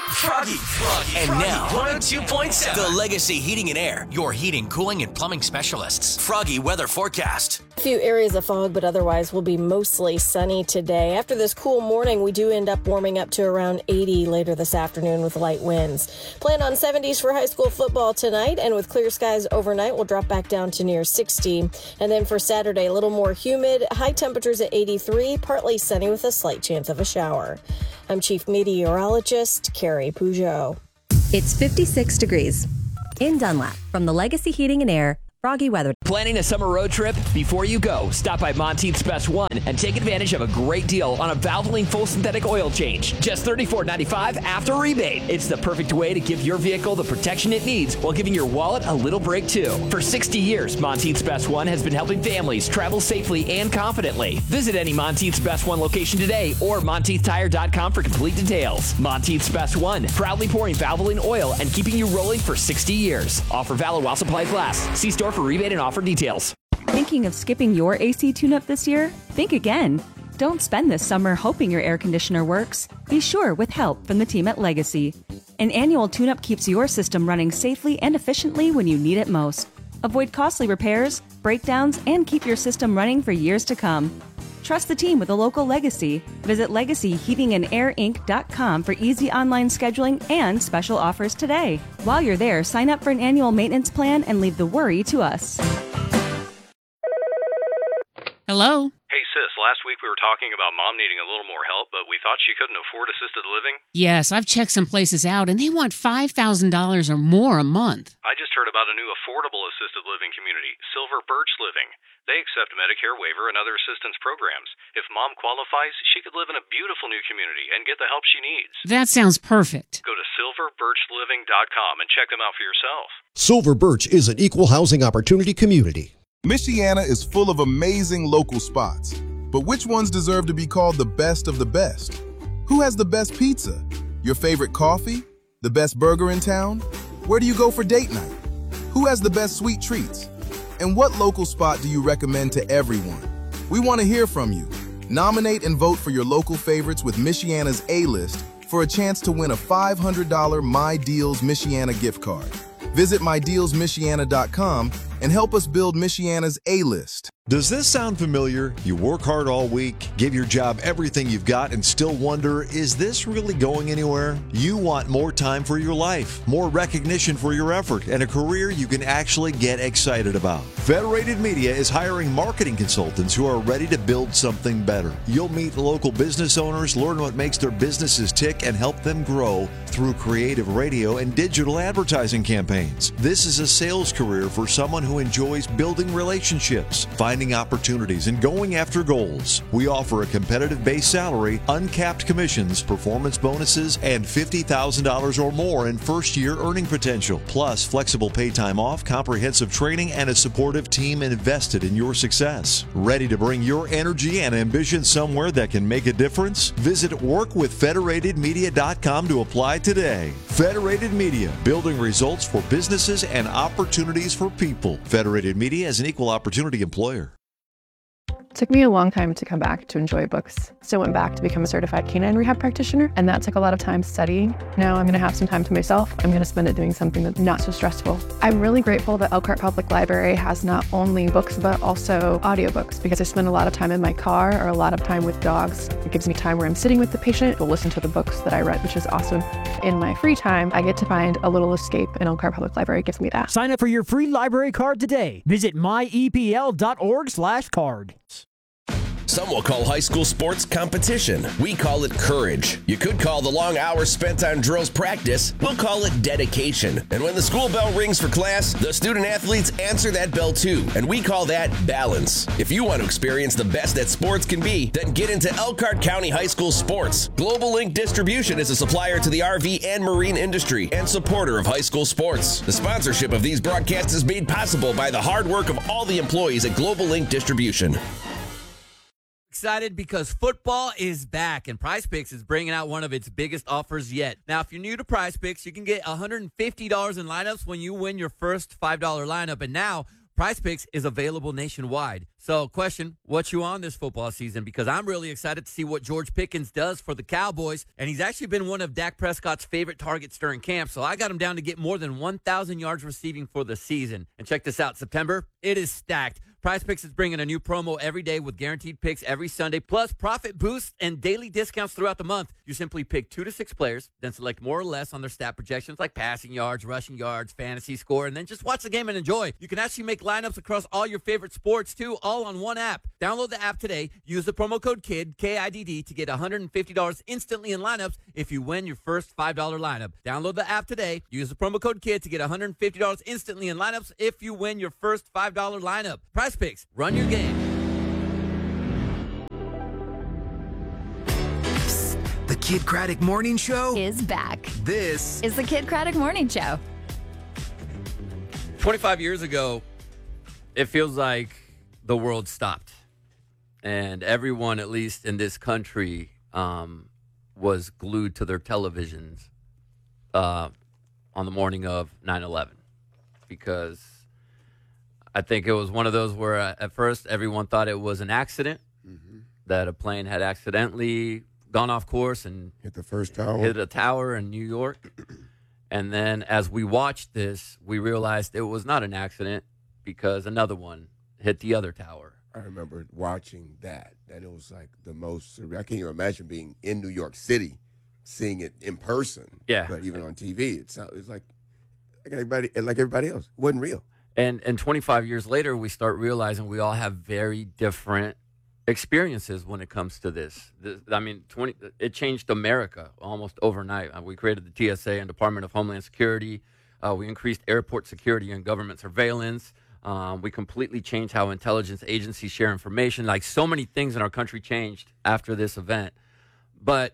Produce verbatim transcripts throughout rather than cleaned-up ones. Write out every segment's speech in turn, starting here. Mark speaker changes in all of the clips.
Speaker 1: Froggy. Froggy. And Froggy. Now, one oh two point seven. The Legacy Heating and Air, your heating, cooling, and plumbing specialists. Froggy weather forecast.
Speaker 2: A few areas of fog, but otherwise will be mostly sunny today. After this cool morning, we do end up warming up to around eighty later this afternoon with light winds. Plan on seventies for high school football tonight, and with clear skies overnight, we'll drop back down to near sixty. And then for Saturday, a little more humid, high temperatures at eighty-three, partly sunny with a slight chance of a shower. I'm Chief Meteorologist Carrie Peugeot.
Speaker 3: It's fifty-six degrees in Dunlap from the Legacy Heating and Air Froggy weather.
Speaker 4: Planning a summer road trip? Before you go, stop by Monteith's Best One and take advantage of a great deal on a Valvoline full synthetic oil change. Just thirty-four dollars and ninety-five cents after rebate. It's the perfect way to give your vehicle the protection it needs while giving your wallet a little break too. For sixty years, Monteith's Best One has been helping families travel safely and confidently. Visit any Monteith's Best One location today or Monteith Tire dot com for complete details. Monteith's Best One, proudly pouring Valvoline oil and keeping you rolling for sixty years. Offer valid while supplies last. See store for rebate and offer details.
Speaker 3: Thinking of skipping your A C tune-up this year? Think again. Don't spend this summer hoping your air conditioner works. Be sure with help from the team at Legacy. An annual tune-up keeps your system running safely and efficiently when you need it most. Avoid costly repairs, breakdowns, and keep your system running for years to come. Trust the team with a local Legacy. Visit legacy heating and air inc dot com for easy online scheduling and special offers today. While you're there, sign up for an annual maintenance plan and leave the worry to us.
Speaker 5: Hello?
Speaker 6: Hey, sis, last week we were talking about mom needing a little more help, but we thought she couldn't afford assisted living.
Speaker 5: Yes, I've checked some places out, and they want five thousand dollars or more a month.
Speaker 6: I just heard about a new affordable assisted living community, Silver Birch Living. They accept Medicare waiver and other assistance programs. If mom qualifies, she could live in a beautiful new community and get the help she needs.
Speaker 5: That sounds perfect.
Speaker 6: Go to silver birch living dot com and check them out for yourself.
Speaker 7: Silver Birch is an equal housing opportunity community.
Speaker 8: Michiana is full of amazing local spots, but which ones deserve to be called the best of the best? Who has the best pizza? Your favorite coffee? The best burger in town? Where do you go for date night? Who has the best sweet treats? And what local spot do you recommend to everyone? We want to hear from you. Nominate and vote for your local favorites with Michiana's A-List for a chance to win a five hundred dollars My Deals Michiana gift card. Visit my deals michiana dot com and help us build Michiana's A-List.
Speaker 9: Does this sound familiar? You work hard all week, give your job everything you've got, and still wonder, is this really going anywhere? You want more time for your life, more recognition for your effort, and a career you can actually get excited about. Federated Media is hiring marketing consultants who are ready to build something better. You'll meet local business owners, learn what makes their businesses tick, and help them grow through creative radio and digital advertising campaigns. This is a sales career for someone who enjoys building relationships, finding opportunities, and going after goals. We offer a competitive base salary, uncapped commissions, performance bonuses, and fifty thousand dollars or more in first-year earning potential, plus flexible pay time off, comprehensive training, and a supportive team invested in your success. Ready to bring your energy and ambition somewhere that can make a difference? Visit work with federated media dot com to apply today. Federated Media, building results for businesses and opportunities for people. Federated Media is an equal opportunity employer.
Speaker 10: It took me a long time to come back to enjoy books. So I went back to become a certified canine rehab practitioner, and that took a lot of time studying. Now I'm going to have some time to myself. I'm going to spend it doing something that's not so stressful. I'm really grateful that Elkhart Public Library has not only books, but also audiobooks, because I spend a lot of time in my car or a lot of time with dogs. It gives me time where I'm sitting with the patient to listen to the books that I read, which is awesome. In my free time, I get to find a little escape, and Elkhart Public Library gives me that.
Speaker 11: Sign up for your free library card today. Visit my e p l dot org slash card.
Speaker 12: Some will call high school sports competition. We call it courage. You could call the long hours spent on drills practice. We'll call it dedication. And when the school bell rings for class, the student athletes answer that bell too. And we call that balance. If you want to experience the best that sports can be, then get into Elkhart County High School sports. Global Link Distribution is a supplier to the R V and marine industry and supporter of high school sports. The sponsorship of these broadcasts is made possible by the hard work of all the employees at Global Link Distribution.
Speaker 13: Excited because football is back and Prize Picks is bringing out one of its biggest offers yet. Now, if you're new to Prize Picks, you can get one hundred fifty dollars in lineups when you win your first five dollar lineup. And now, Prize Picks is available nationwide. So, question, what you on this football season? Because I'm really excited to see what George Pickens does for the Cowboys, and he's actually been one of Dak Prescott's favorite targets during camp, so I got him down to get more than one thousand yards receiving for the season. And check this out, September, it is stacked. Prize Picks is bringing a new promo every day with guaranteed picks every Sunday, plus profit boosts and daily discounts throughout the month. You simply pick two to six players, then select more or less on their stat projections like passing yards, rushing yards, fantasy score, and then just watch the game and enjoy. You can actually make lineups across all your favorite sports, too, all on one app. Download the app today. Use the promo code KIDD, K I D D, to get one hundred fifty dollars instantly in lineups if you win your first five dollar lineup. Download the app today. Use the promo code KIDD to get one hundred fifty dollars instantly in lineups if you win your first five dollar lineup. Prize Picks. Run your game.
Speaker 14: The Kid Craddock Morning Show
Speaker 15: is back.
Speaker 14: This
Speaker 15: is the Kid Craddock Morning Show.
Speaker 13: twenty-five years ago, it feels like the world stopped. And everyone, at least in this country, um, was glued to their televisions uh, on the morning of nine eleven. Because I think it was one of those where uh, at first everyone thought it was an accident, mm-hmm. that a plane had accidentally gone off course and
Speaker 16: hit the first tower,
Speaker 13: hit a tower in New York. And then as we watched this, we realized it was not an accident because another one hit the other tower.
Speaker 16: I remember watching that, and it was like the most, I can't even imagine being in New York City, seeing it in person.
Speaker 13: Yeah.
Speaker 16: But even on T V, it's, it's like, like everybody, like everybody else. It wasn't real.
Speaker 13: And and twenty-five years later, we start realizing we all have very different experiences when it comes to this. this I mean, twenty it changed America almost overnight. Uh, we created the T S A and Department of Homeland Security. Uh, we increased airport security and government surveillance. Um, we completely changed how intelligence agencies share information. Like, so many things in our country changed after this event. But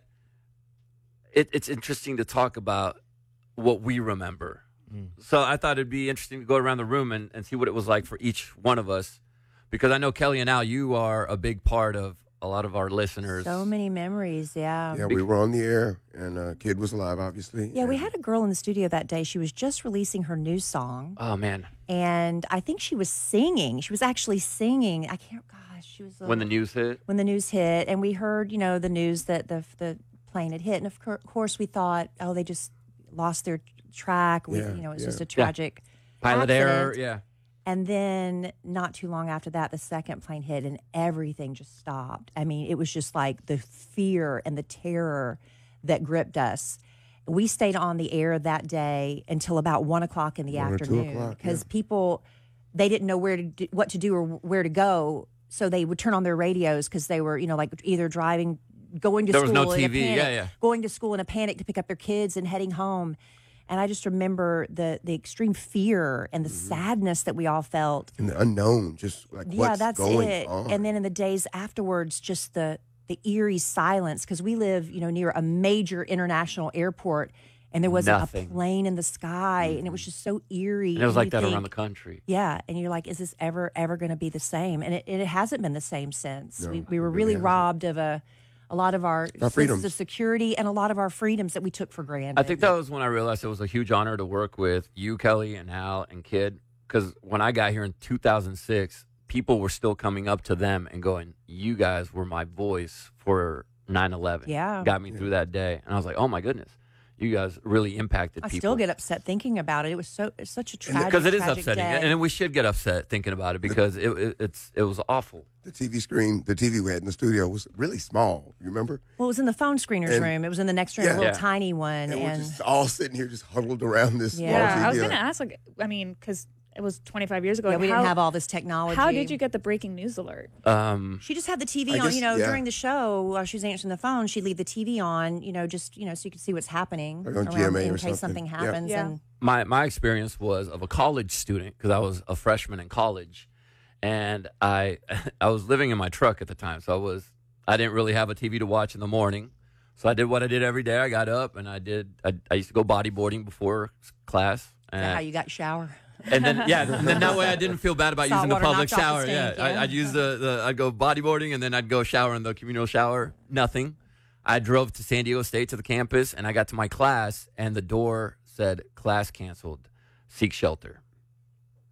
Speaker 13: it, it's interesting to talk about what we remember. So I thought it'd be interesting to go around the room and, and see what it was like for each one of us. Because I know, Kelly and Al, you are a big part of a lot of our listeners.
Speaker 17: So many memories, yeah.
Speaker 16: Yeah, we were on the air, and uh, Kid was alive, obviously.
Speaker 17: Yeah, we had a girl in the studio that day. She was just releasing her new song.
Speaker 13: Oh, man.
Speaker 17: And I think she was singing. She was actually singing. I can't, gosh, she was... A,
Speaker 13: when the news hit?
Speaker 17: When the news hit. And we heard, you know, the news that the, the plane had hit. And, of course, we thought, oh, they just lost their track. We,
Speaker 13: Yeah,
Speaker 17: you know, it's
Speaker 13: yeah.
Speaker 17: just a tragic
Speaker 13: Yeah. Pilot
Speaker 17: accident.
Speaker 13: error, yeah.
Speaker 17: And then not too long after that, the second plane hit and everything just stopped. I mean, it was just like the fear and the terror that gripped us. We stayed on the air that day until about one o'clock in the
Speaker 16: One or two
Speaker 17: afternoon
Speaker 16: o'clock,
Speaker 17: because
Speaker 16: yeah.
Speaker 17: people, they didn't know where to do, what to do or where to go. So they would turn on their radios because they were, you know, like either driving, going to
Speaker 13: There was
Speaker 17: school
Speaker 13: no
Speaker 17: in
Speaker 13: T
Speaker 17: a
Speaker 13: V,
Speaker 17: panic,
Speaker 13: yeah, yeah.
Speaker 17: going to school in a panic to pick up their kids and heading home. And I just remember the the extreme fear and the
Speaker 16: Mm-hmm.
Speaker 17: sadness that we all felt.
Speaker 16: And the unknown, just like
Speaker 17: Yeah,
Speaker 16: what's
Speaker 17: that's
Speaker 16: going
Speaker 17: it.
Speaker 16: on.
Speaker 17: And then in the days afterwards, just the the eerie silence because we live, you know, near a major international airport, and there wasn't
Speaker 13: Nothing.
Speaker 17: a plane in the sky, and it was just so eerie.
Speaker 13: And it was
Speaker 17: you
Speaker 13: like that
Speaker 17: think-
Speaker 13: around the country.
Speaker 17: Yeah, and you're like, is this ever ever going to be the same? And it, it hasn't been the same since.
Speaker 13: No,
Speaker 17: we we
Speaker 13: it
Speaker 17: were
Speaker 13: really
Speaker 17: really
Speaker 13: hasn't.
Speaker 17: robbed of a a lot of our,
Speaker 13: Our
Speaker 17: senses
Speaker 13: freedoms.
Speaker 17: of security and a lot of our freedoms that we took for granted.
Speaker 13: I think that was when I realized it was a huge honor to work with you, Kelly, and Al, and Kid. Because when I got here in two thousand six, people were still coming up to them and going, you guys were my voice for nine eleven.
Speaker 17: Yeah.
Speaker 13: Got me through that day. And I was like, oh, my goodness. You guys really impacted
Speaker 17: I
Speaker 13: people.
Speaker 17: still get upset thinking about it. It was so it's such a tragic,
Speaker 13: Because it is
Speaker 17: tragic
Speaker 13: upsetting.
Speaker 17: day.
Speaker 13: And we should get upset thinking about it because it, it, it's, it was awful.
Speaker 16: The T V screen, the T V we had in the studio was really small. You remember?
Speaker 17: Well, it was in the phone screener's
Speaker 16: And-
Speaker 17: room. It was in the next room,
Speaker 16: Yeah.
Speaker 17: a little
Speaker 16: Yeah.
Speaker 17: tiny one.
Speaker 16: And,
Speaker 17: And,
Speaker 16: we're just all sitting here just huddled around this small
Speaker 18: Yeah,
Speaker 16: T V.
Speaker 18: I was going
Speaker 16: like-
Speaker 18: to ask, like, I mean, because it was twenty-five years ago.
Speaker 17: Yeah,
Speaker 18: like,
Speaker 17: we
Speaker 18: how-
Speaker 17: didn't have all this technology.
Speaker 18: How did you get the breaking news alert?
Speaker 13: Um,
Speaker 17: She just had the T V
Speaker 16: I
Speaker 17: on,
Speaker 16: guess-
Speaker 17: you know,
Speaker 16: yeah.
Speaker 17: during the show while she was answering the phone. She'd leave the T V on, you know, just, you know, so you could see what's happening
Speaker 16: Like on
Speaker 17: around
Speaker 16: G M A
Speaker 17: in
Speaker 16: or
Speaker 17: case
Speaker 16: something.
Speaker 17: something
Speaker 16: Yeah.
Speaker 17: happens.
Speaker 18: Yeah.
Speaker 17: And
Speaker 13: my my experience was of a college student because I was a freshman in college, and I I was living in my truck at the time, so I was I didn't really have a T V to watch in the morning, so I did what I did every day. I got up and I did I, I used to go bodyboarding before class.
Speaker 17: is
Speaker 13: And,
Speaker 17: that how you got shower?
Speaker 13: and then yeah, and then that way I didn't feel bad about
Speaker 17: Salt
Speaker 13: using the
Speaker 17: water
Speaker 13: public
Speaker 17: knocks off the
Speaker 13: shower.
Speaker 17: stink,
Speaker 13: yeah,
Speaker 17: yeah.
Speaker 13: I, I'd use the, the I'd go bodyboarding and then I'd go shower in the communal shower. Nothing. I drove to San Diego State to the campus and I got to my class and the door said class canceled. Seek shelter.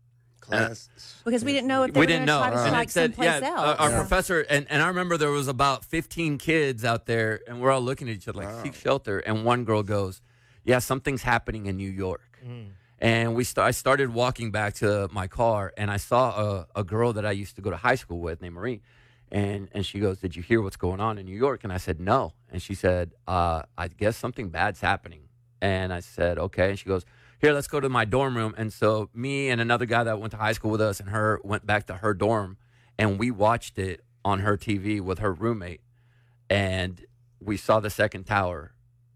Speaker 16: class.
Speaker 17: Because we didn't know if they
Speaker 13: we
Speaker 17: were going
Speaker 13: didn't
Speaker 17: to
Speaker 13: know.
Speaker 17: try to
Speaker 13: And
Speaker 17: strike
Speaker 13: it said,
Speaker 17: someplace
Speaker 13: yeah,
Speaker 17: else.
Speaker 13: Our, our
Speaker 17: Yeah.
Speaker 13: professor, and, and I remember there was about fifteen kids out there, and we're all looking at each other like, seek shelter. And one girl goes, yeah, something's happening in New York.
Speaker 15: Mm.
Speaker 13: And we st- I started walking back to my car, and I saw a, a girl that I used to go to high school with named Marie. And, and she goes, did you hear what's going on in New York? And I said, no. And she said, uh, I guess something bad's happening. And I said, okay. And she goes, here, let's go to my dorm room. And so me and another guy that went to high school with us and her went back to her dorm, and we watched it on her T V with her roommate. And we saw the second tower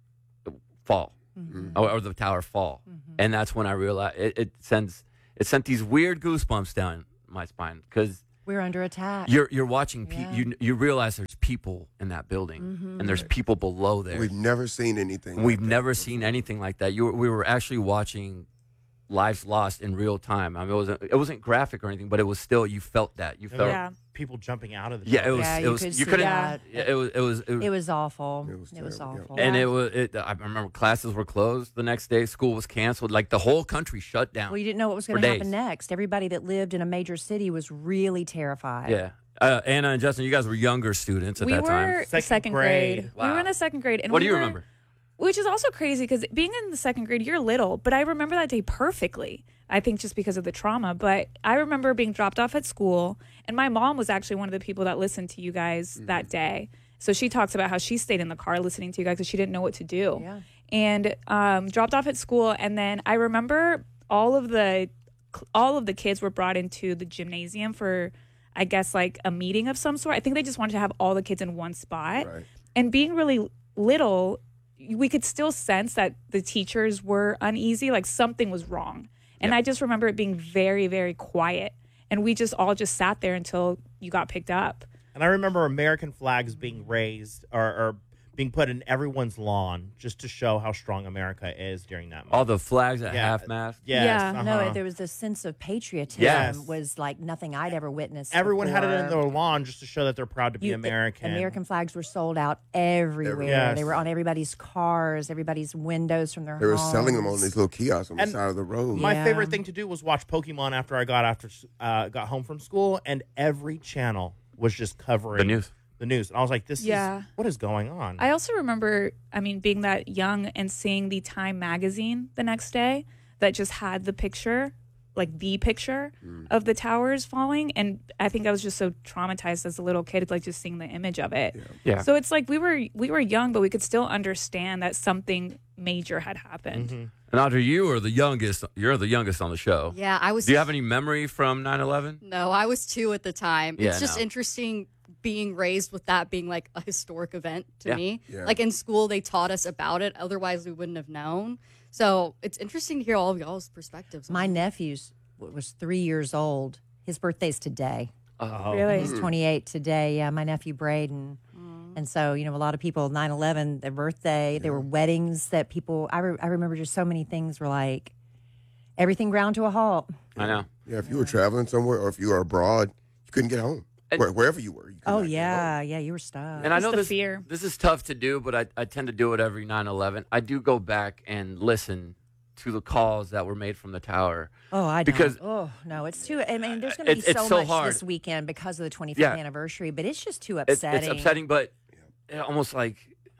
Speaker 13: fall,
Speaker 17: Mm-hmm.
Speaker 13: or, or the tower fall. Mm-hmm. And that's when I realized it, it sends it sent these weird goosebumps down my spine because
Speaker 17: We're under attack.
Speaker 13: you're you're watching pe-
Speaker 17: Yeah.
Speaker 13: you you realize there's people in that building
Speaker 17: Mhm.
Speaker 13: and there's people below there.
Speaker 16: We've never seen anything.
Speaker 13: We've
Speaker 16: like
Speaker 13: never seen anything like that. You were, we were actually watching lives lost in real time. I mean, it wasn't it wasn't graphic or anything, but it was still you felt that you
Speaker 15: There
Speaker 13: felt.
Speaker 15: were
Speaker 18: Yeah.
Speaker 15: people jumping out of the
Speaker 13: Yeah, it
Speaker 15: building.
Speaker 13: was.
Speaker 17: Yeah,
Speaker 13: it
Speaker 17: you
Speaker 13: was.
Speaker 17: could
Speaker 13: You
Speaker 17: see
Speaker 13: couldn't.
Speaker 17: that.
Speaker 13: Yeah, it was. It was. It was,
Speaker 17: It was awful.
Speaker 16: It was
Speaker 17: It was
Speaker 16: terrible,
Speaker 17: awful.
Speaker 13: and
Speaker 17: Yeah.
Speaker 13: it was. It, I remember classes were closed the next day. School was canceled. Like the whole country shut down.
Speaker 17: Well, you didn't know what was going
Speaker 13: for
Speaker 17: to happen
Speaker 13: days.
Speaker 17: next. Everybody that lived in a major city was really terrified.
Speaker 13: Yeah. Uh, Anna and Justin, you guys were younger students at
Speaker 18: we
Speaker 13: that
Speaker 18: were
Speaker 13: time.
Speaker 18: second, second grade.
Speaker 15: grade.
Speaker 18: We were
Speaker 13: Wow.
Speaker 18: in the second grade. And
Speaker 13: What
Speaker 18: we
Speaker 13: do you
Speaker 18: were-
Speaker 13: remember?
Speaker 18: Which is also crazy because being in the second grade, you're little, but I remember that day perfectly. I think just because of the trauma. But I remember being dropped off at school, and my mom was actually one of the people that listened to you guys
Speaker 17: Mm-hmm.
Speaker 18: that day. So she talks about how she stayed in the car listening to you guys because she didn't know what to do.
Speaker 17: Yeah.
Speaker 18: And um, dropped off at school, and then I remember all of the all of the kids were brought into the gymnasium for, I guess, like a meeting of some sort. I think they just wanted to have all the kids in one spot.
Speaker 16: Right.
Speaker 18: And being really little, we could still sense that the teachers were uneasy, like something was wrong. And I just remember it being very, very quiet. And we just all just sat there until you got picked up.
Speaker 15: And I remember American flags being raised or, or being put in everyone's lawn just to show how strong America is during that moment.
Speaker 13: All the flags at
Speaker 15: Yeah.
Speaker 13: half mast.
Speaker 15: Yes,
Speaker 18: Yeah.
Speaker 15: uh-huh.
Speaker 17: No, there was this sense of patriotism
Speaker 15: Yes.
Speaker 17: was like nothing I'd ever witnessed.
Speaker 15: Everyone had it in
Speaker 17: before.
Speaker 15: their lawn just to show that they're proud to be
Speaker 17: You-
Speaker 15: American.
Speaker 17: American flags were sold out everywhere.
Speaker 15: Yes.
Speaker 17: They were on everybody's cars, everybody's windows from their
Speaker 16: They were
Speaker 17: homes.
Speaker 16: selling them on these little kiosks on the
Speaker 15: And
Speaker 16: side of the road.
Speaker 15: My
Speaker 17: Yeah.
Speaker 15: favorite thing to do was watch Pokemon after I got after uh, got home from school, and every channel was just covering
Speaker 13: The news.
Speaker 15: The news, and I was like, "This
Speaker 18: Yeah.
Speaker 15: is what is going on."
Speaker 18: I also remember, I mean, being that young and seeing the Time magazine the next day that just had the picture, like the picture of the towers falling. And I think I was just so traumatized as a little kid, like just seeing the image of it.
Speaker 13: Yeah.
Speaker 18: So it's like we were we were young, but we could still understand that something major had happened.
Speaker 15: Mm-hmm.
Speaker 13: And Audrey, you are the youngest. You're the youngest on the show.
Speaker 19: Yeah, I was.
Speaker 13: Do you have any memory from nine eleven?
Speaker 19: No, I was two at the time.
Speaker 13: Yeah,
Speaker 19: it's just
Speaker 13: no.
Speaker 19: interesting being raised with that being like a historic event to
Speaker 13: Yeah.
Speaker 19: me.
Speaker 16: Yeah.
Speaker 19: Like in school, they taught us about it. Otherwise, we wouldn't have known. So it's interesting to hear all of y'all's perspectives.
Speaker 17: My nephew's was three years old. His birthday's today.
Speaker 13: Oh.
Speaker 18: Really?
Speaker 17: He's twenty-eight today. Yeah, my nephew Braden. And so, you know, a lot of people, nine eleven, their birthday, there were weddings that people, I, re- I remember just so many things were like, everything ground to a halt.
Speaker 13: I know.
Speaker 16: Yeah, if you were traveling somewhere or if you were abroad, you couldn't get home.
Speaker 13: And-
Speaker 16: Where, wherever you were. You could
Speaker 17: Oh,
Speaker 16: not get
Speaker 17: yeah. Yeah, you were stuck.
Speaker 13: And I
Speaker 18: Just
Speaker 13: know
Speaker 18: the
Speaker 13: this,
Speaker 18: fear.
Speaker 13: this is tough to do, but I, I tend to do it every nine eleven. I do go back and listen to the calls that were made from the tower.
Speaker 17: Oh, I don't.
Speaker 13: Because-
Speaker 17: oh, no, it's too, I mean, there's going to be
Speaker 13: It's- it's
Speaker 17: so,
Speaker 13: so
Speaker 17: much
Speaker 13: hard.
Speaker 17: this weekend because of the twenty-fifth
Speaker 13: Yeah.
Speaker 17: anniversary, but it's just too
Speaker 13: It's,
Speaker 17: upsetting.
Speaker 13: it's upsetting, but it almost like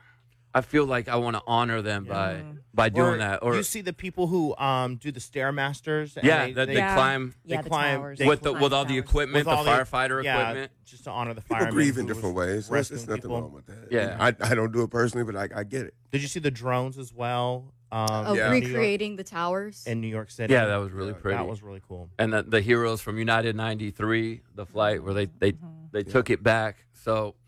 Speaker 13: I feel like I want to honor them by by doing
Speaker 15: Or
Speaker 13: that. Or
Speaker 15: you see the people who um, do the stairmasters. and
Speaker 13: yeah,
Speaker 15: they,
Speaker 13: that they,
Speaker 15: they,
Speaker 18: Yeah.
Speaker 13: climb
Speaker 17: Yeah,
Speaker 15: they
Speaker 17: the
Speaker 15: climb
Speaker 17: towers.
Speaker 15: they
Speaker 13: with the
Speaker 17: climb
Speaker 13: with all
Speaker 17: the
Speaker 13: the
Speaker 17: towers.
Speaker 13: equipment,
Speaker 15: with all
Speaker 13: the
Speaker 15: the-
Speaker 13: firefighter
Speaker 15: yeah,
Speaker 13: equipment.
Speaker 15: just to honor the
Speaker 16: People
Speaker 15: firemen.
Speaker 16: grieve in
Speaker 15: who
Speaker 16: different
Speaker 15: was
Speaker 16: ways. There's,
Speaker 15: rescuing
Speaker 16: there's nothing
Speaker 15: people.
Speaker 16: wrong with that.
Speaker 13: Yeah.
Speaker 16: I, I don't do it personally, but I, I get it.
Speaker 15: Did you see the drones as well? Um,
Speaker 19: of
Speaker 16: Yeah.
Speaker 15: in New York-
Speaker 19: recreating the towers.
Speaker 15: in New York City.
Speaker 13: Yeah, that was really pretty.
Speaker 15: That was really cool.
Speaker 13: And the, the heroes from United ninety-three, the flight where they they, they took it back. So,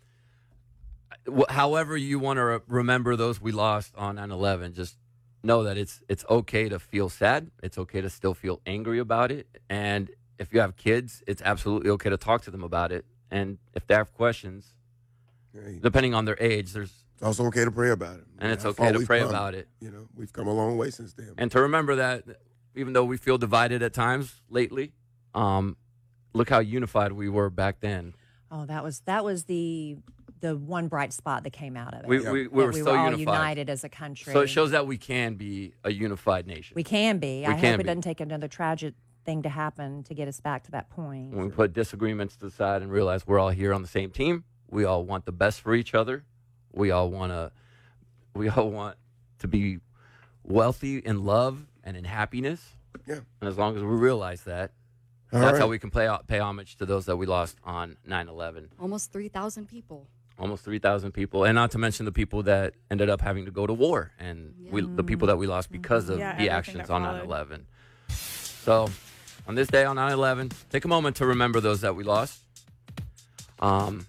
Speaker 13: wh- however you want to re- remember those we lost on nine eleven, just know that it's it's okay to feel sad. It's okay to still feel angry about it. And if you have kids, it's absolutely okay to talk to them about it. And if they have questions,
Speaker 16: Hey,
Speaker 13: depending on their age, there's
Speaker 16: it's also okay to pray about it.
Speaker 13: and it's
Speaker 16: How
Speaker 13: okay
Speaker 16: far
Speaker 13: to
Speaker 16: we've
Speaker 13: pray
Speaker 16: come.
Speaker 13: about it.
Speaker 16: You know, we've come a long way since then.
Speaker 13: And to remember that even though we feel divided at times lately, um, look how unified we were back then.
Speaker 17: Oh, that was that was the the one bright spot that came out of it.
Speaker 13: We,
Speaker 17: That
Speaker 13: we, we were
Speaker 17: we
Speaker 13: so
Speaker 17: were all
Speaker 13: unified.
Speaker 17: united as a country.
Speaker 13: So it shows that we can be a unified nation.
Speaker 17: we can be.
Speaker 13: We
Speaker 17: I
Speaker 13: can
Speaker 17: hope it
Speaker 13: be.
Speaker 17: doesn't take another tragic thing to happen to get us back to that point.
Speaker 13: When we put disagreements to the side and realize we're all here on the same team, we all want the best for each other. We all want to, we all want to be wealthy in love and in happiness.
Speaker 16: Yeah.
Speaker 13: And as long as we realize that,
Speaker 16: All
Speaker 13: that's
Speaker 16: right.
Speaker 13: how we can play, pay homage to those that we lost on nine eleven.
Speaker 19: Almost three thousand people.
Speaker 13: Almost three thousand people. And not to mention the people that ended up having to go to war and we, the people that we lost because of
Speaker 18: Yeah,
Speaker 13: the
Speaker 18: everything
Speaker 13: actions
Speaker 18: that
Speaker 13: on
Speaker 18: followed.
Speaker 13: nine eleven. So on this day on nine eleven, take a moment to remember those that we lost. Um,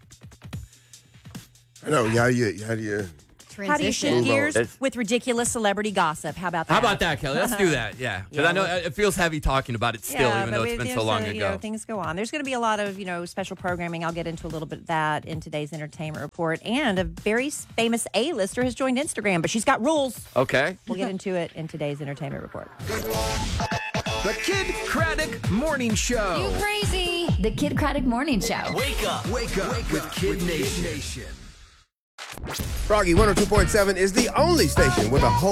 Speaker 16: I know. How do you, how do you,
Speaker 17: How do you shift
Speaker 13: Move on.
Speaker 17: gears
Speaker 13: It's-
Speaker 17: with ridiculous celebrity gossip? How about that?
Speaker 13: How about that, Kelly? Let's do that. Yeah. Because
Speaker 17: Yeah,
Speaker 13: I know
Speaker 17: well-
Speaker 13: it feels heavy talking about it still,
Speaker 17: Yeah,
Speaker 13: even
Speaker 17: but
Speaker 13: though
Speaker 17: we-
Speaker 13: it's been
Speaker 17: there's
Speaker 13: so long
Speaker 17: a-
Speaker 13: ago.
Speaker 17: You know, things go on. There's going to be a lot of, you know, special programming. I'll get into a little bit of that in today's entertainment report. And a very famous A-lister has joined Instagram, but she's got rules.
Speaker 13: Okay.
Speaker 17: We'll get into it in today's entertainment report.
Speaker 14: The Kid Craddock Morning Show.
Speaker 20: Crazy. The Kid Craddock Morning Show.
Speaker 14: Wake up. Wake up with Kid Nation.
Speaker 16: Froggy one oh two point seven is the only station with a whole